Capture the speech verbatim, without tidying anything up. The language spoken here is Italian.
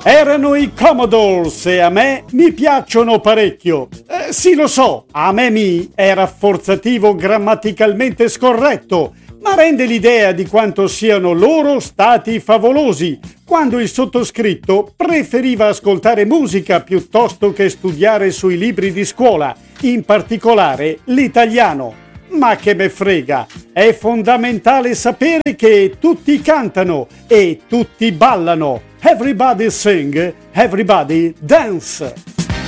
Erano i Commodores e a me mi piacciono parecchio. Eh, sì, lo so, a me mi è rafforzativo grammaticalmente scorretto, ma rende l'idea di quanto siano loro stati favolosi, quando il sottoscritto preferiva ascoltare musica piuttosto che studiare sui libri di scuola, in particolare l'italiano. Ma che me frega, è fondamentale sapere che tutti cantano e tutti ballano. Everybody sing, everybody dance.